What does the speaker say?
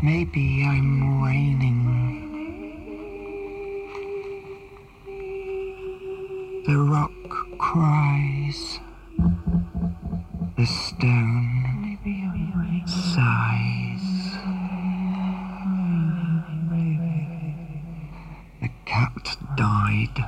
Maybe I'm raining. The rock cries. The stone sighs. The cat died.